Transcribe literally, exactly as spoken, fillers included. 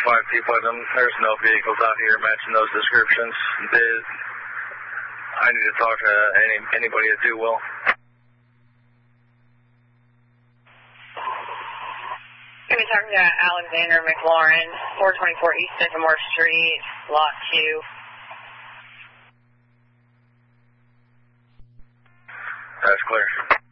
five two five, there's no vehicles out here matching those descriptions. Biz, I need to talk to any, anybody at Duwell. Going to be talking to Alexander McLaurin, four twenty-four East Sycamore Street, Lot two. That's clear.